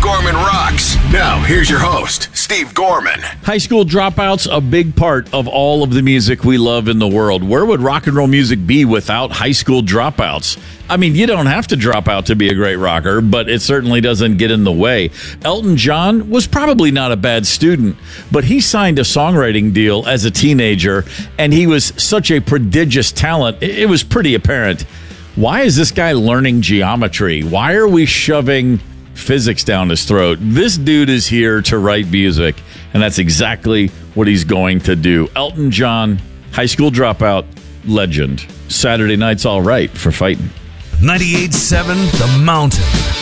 Gorman Rocks. Now, here's your host, Steve Gorman. High school dropouts, a big part of all of the music we love in the world. Where would rock and roll music be without high school dropouts? I mean, you don't have to drop out to be a great rocker, but it certainly doesn't get in the way. Elton John was probably not a bad student, but he signed a songwriting deal as a teenager, and he was such a prodigious talent, it was pretty apparent. Why is this guy learning geometry? Why are we shoving physics down his throat? This dude is here to write music, and that's exactly what he's going to do. Elton John, high school dropout, legend. Saturday night's all right for fighting. 98.7 The Mountain.